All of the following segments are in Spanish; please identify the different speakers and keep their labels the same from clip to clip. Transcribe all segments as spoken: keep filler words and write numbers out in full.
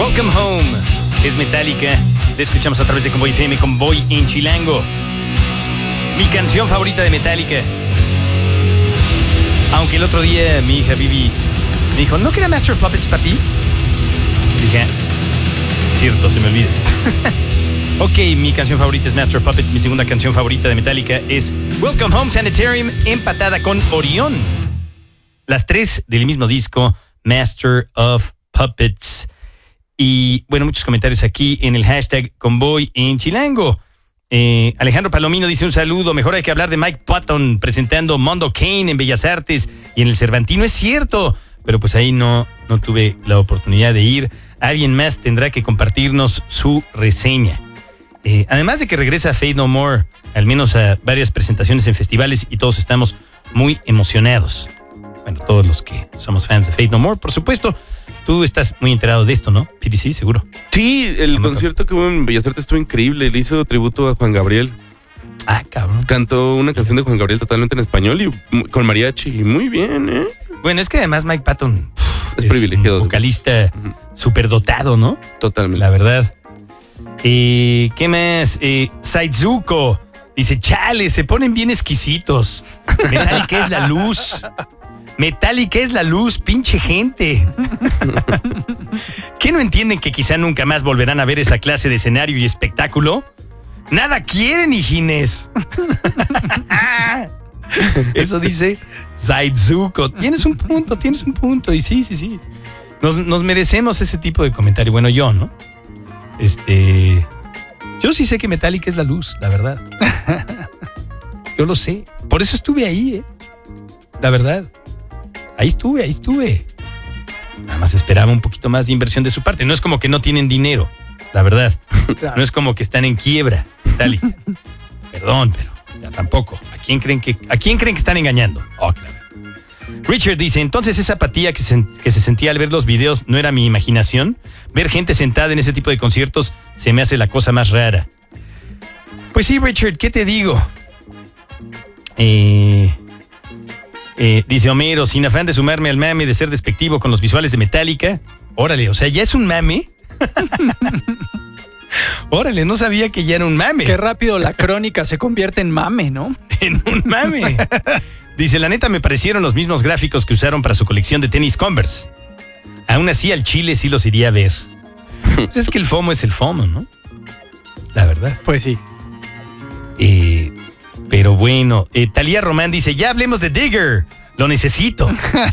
Speaker 1: Welcome Home es Metallica. Te escuchamos a través de Convoy F M, Convoy en Chilango. Mi canción favorita de Metallica. Aunque el otro día mi hija Vivi me dijo, ¿no quería Master of Puppets, papi? Dije, cierto, se me olvida. Ok, mi canción favorita es Master of Puppets. Mi segunda canción favorita de Metallica es Welcome Home Sanitarium, empatada con Orión. Las tres del mismo disco, Master of Puppets. Y bueno, muchos comentarios aquí en el hashtag Convoy en Chilango. Eh, Alejandro Palomino dice un saludo. Mejor hay que hablar de Mike Patton presentando Mondo Cane en Bellas Artes y en el Cervantino. Es cierto, pero pues ahí no, no tuve la oportunidad de ir. Alguien más tendrá que compartirnos su reseña. Eh, además de que regresa Faith No More, al menos a varias presentaciones en festivales, y todos estamos muy emocionados. Bueno, todos los que somos fans de Faith No More, por supuesto. Tú estás muy enterado de esto, ¿no? P T C, seguro.
Speaker 2: Sí, el concierto que hubo en Bellas Artes estuvo increíble. Le hizo tributo a Juan Gabriel.
Speaker 1: Ah, cabrón.
Speaker 2: Cantó una canción de Juan Gabriel totalmente en español y con mariachi. Muy bien, ¿eh?
Speaker 1: Bueno, es que además Mike Patton pff,
Speaker 2: es,
Speaker 1: es
Speaker 2: privilegiado.
Speaker 1: Un vocalista uh-huh. superdotado, ¿no?
Speaker 2: Totalmente.
Speaker 1: La verdad. Eh, ¿Qué más? Eh, Saizuko dice, chale, se ponen bien exquisitos. Metallica es la luz. Metallica es la luz, pinche gente. ¿Qué no entienden que quizá nunca más volverán a ver esa clase de escenario y espectáculo? Nada quieren, hijines. Eso dice Saizuko. Tienes un punto, tienes un punto. Y sí, sí, sí. Nos, nos merecemos ese tipo de comentario. Bueno, yo, ¿no? Este... Yo sí sé que Metallica es la luz, la verdad. Yo lo sé. Por eso estuve ahí, ¿eh? La verdad. Ahí estuve, ahí estuve. Nada más esperaba un poquito más de inversión de su parte. No es como que no tienen dinero, la verdad. Claro. No es como que están en quiebra, Metallica. Perdón, pero ya tampoco. ¿A quién creen que, a quién creen que están engañando? Oh, claro. Richard dice, entonces esa apatía que se, que se sentía al ver los videos no era mi imaginación. Ver gente sentada en ese tipo de conciertos se me hace la cosa más rara. Pues sí, Richard, ¿qué te digo? Eh... Eh, dice Homero, sin afán de sumarme al mame de ser despectivo con los visuales de Metallica. Órale, o sea, ¿ya es un mame? Órale, no sabía que ya era un mame.
Speaker 3: Qué rápido la crónica se convierte en mame, ¿no?
Speaker 1: En un mame. Dice, la neta me parecieron los mismos gráficos que usaron para su colección de tenis Converse. Aún así al Chile sí los iría a ver. Pues es que el FOMO es el FOMO, ¿no? La verdad.
Speaker 3: Pues sí.
Speaker 1: Eh... Pero bueno, eh, Talía Román dice, ya hablemos de Digger, lo necesito.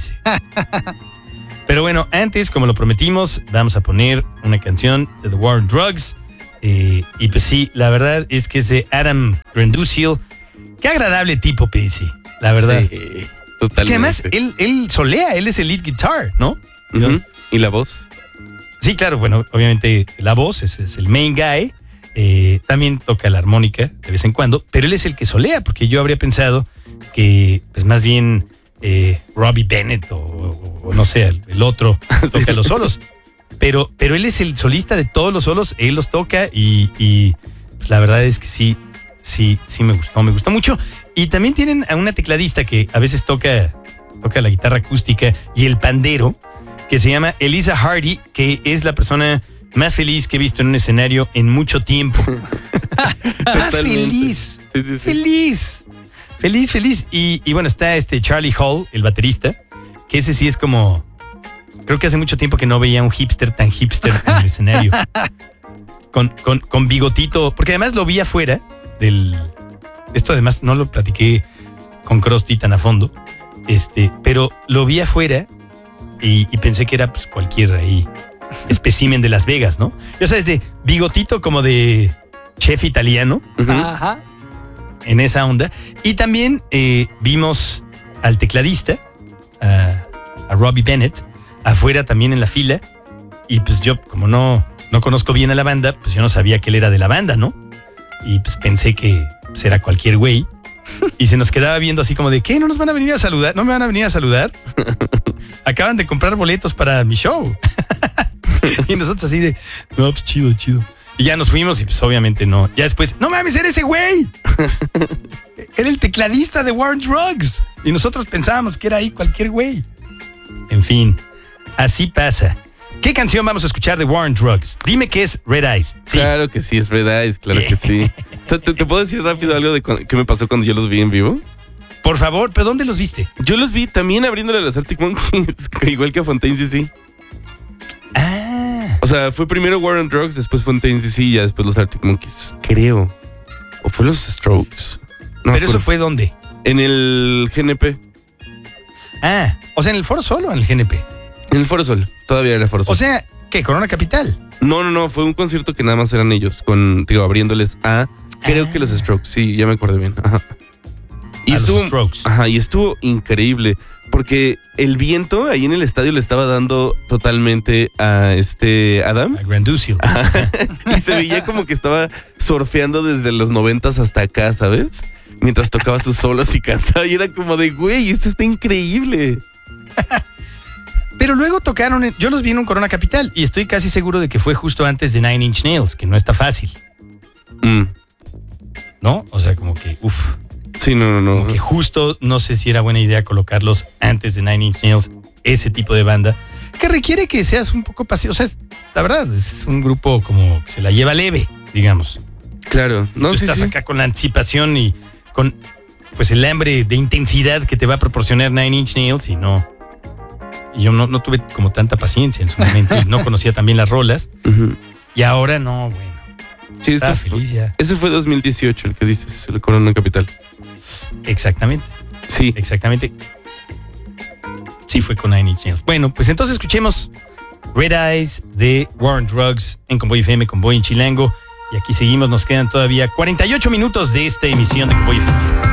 Speaker 1: Pero bueno, antes, como lo prometimos, vamos a poner una canción de The War on Drugs. Eh, y pues sí, la verdad es que es de Adam Granduciel. Qué agradable tipo, P C, la verdad.
Speaker 2: Sí, totalmente.
Speaker 1: Que además, él, él solea, él es el lead guitar, ¿no?
Speaker 2: Uh-huh. ¿Y la voz?
Speaker 1: Sí, claro, bueno, obviamente la voz, ese es el main guy. Eh, también toca la armónica de vez en cuando, pero él es el que solea, porque yo habría pensado que, pues más bien, eh, Robbie Bennett o, o, o no sé, el, el otro toca sí. los solos. Pero, pero él es el solista de todos los solos, él los toca y, y pues la verdad es que sí, sí, sí me gustó, me gustó mucho. Y también tienen a una tecladista que a veces toca, toca la guitarra acústica y el pandero, que se llama Elisa Hardy, que es la persona más feliz que he visto en un escenario en mucho tiempo. ah, feliz, sí, sí, sí. feliz, feliz, feliz. Y, y bueno, está este Charlie Hall, el baterista, que ese sí es como, creo que hace mucho tiempo que no veía un hipster tan hipster en el escenario. Con, con, con bigotito, porque además lo vi afuera del... Esto además no lo platiqué con Krusty tan a fondo, este, pero lo vi afuera y, y pensé que era pues cualquier ahí... espécimen de Las Vegas, ¿no? Ya sabes, de bigotito como de chef italiano.
Speaker 3: Uh-huh. Ajá.
Speaker 1: En esa onda. Y también eh, vimos al tecladista, a, a Robbie Bennett, afuera también en la fila. Y pues yo, como no, no conozco bien a la banda, pues yo no sabía que él era de la banda, ¿no? Y pues pensé que pues, era cualquier güey. Y se nos quedaba viendo así como de, ¿qué? ¿No nos van a venir a saludar? ¿No me van a venir a saludar? Acaban de comprar boletos para mi show. Y nosotros así de, no, pues chido, chido. Y ya nos fuimos y pues obviamente no. Ya después, no mames, era ese güey. Era el tecladista de War on Drugs. Y nosotros pensábamos que era ahí cualquier güey. En fin, así pasa. ¿Qué canción vamos a escuchar de War on Drugs? Dime que es Red Eyes. Sí.
Speaker 2: Claro que sí, es Red Eyes, claro que sí. ¿Te, te puedo decir rápido algo de cu- qué me pasó cuando yo los vi en vivo?
Speaker 1: Por favor, ¿pero dónde los viste?
Speaker 2: Yo los vi también abriéndole a los Arctic Monkeys, igual que a Fontaine D C.
Speaker 1: Ah.
Speaker 2: O sea, fue primero War on Drugs, después Fontaine D C y ya después los Arctic Monkeys, creo. ¿O fue los Strokes? No me
Speaker 1: ¿Pero eso
Speaker 2: acuerdo.
Speaker 1: fue dónde?
Speaker 2: En el G N P.
Speaker 1: Ah, o sea, en el Foro Sol o en el G N P.
Speaker 2: En el Foro Sol. Todavía era Foro Sol.
Speaker 1: O sea, ¿qué? Corona Capital.
Speaker 2: No, no, no. Fue un concierto que nada más eran ellos. Con, digo, abriéndoles a. Creo
Speaker 1: Ah.
Speaker 2: que los Strokes. Sí, ya me acordé bien. Ajá. Y
Speaker 1: A los
Speaker 2: estuvo.
Speaker 1: Strokes.
Speaker 2: Ajá, y estuvo increíble. Porque el viento ahí en el estadio le estaba dando totalmente a este Adam.
Speaker 1: A Grand Duciel.
Speaker 2: Y se veía como que estaba surfeando desde los noventas hasta acá, ¿sabes? Mientras tocaba sus solos y cantaba. Y era como de, güey, esto está increíble.
Speaker 1: Pero luego tocaron, en- yo los vi en un Corona Capital y estoy casi seguro de que fue justo antes de Nine Inch Nails, que no está fácil,
Speaker 2: Mm.
Speaker 1: ¿no? O sea, como que, uff,
Speaker 2: Sí, no, no, no.
Speaker 1: como que justo no sé si era buena idea colocarlos antes de Nine Inch Nails, ese tipo de banda, que requiere que seas un poco pasivo. O sea, es- la verdad, es un grupo como que se la lleva leve, digamos.
Speaker 2: Claro. No,
Speaker 1: Tú
Speaker 2: sí,
Speaker 1: estás
Speaker 2: sí.
Speaker 1: acá con la anticipación y con pues el hambre de intensidad que te va a proporcionar Nine Inch Nails y no. Y yo no, no tuve como tanta paciencia en su momento y no conocía también las rolas.
Speaker 2: Ujú.
Speaker 1: Y ahora no, bueno.
Speaker 2: Sí, esto
Speaker 1: Estaba
Speaker 2: fue-
Speaker 1: feliz ya.
Speaker 2: ese fue dos mil dieciocho, el que dices, el Corona Capital.
Speaker 1: Exactamente,
Speaker 2: Sí.
Speaker 1: exactamente. Sí, fue con Nine Inch Nails. Bueno, pues entonces escuchemos Red Eyes de War on Drugs en Convoy F M, Convoy en Chilango. Y aquí seguimos, nos quedan todavía cuarenta y ocho minutos de esta emisión de Convoy F M.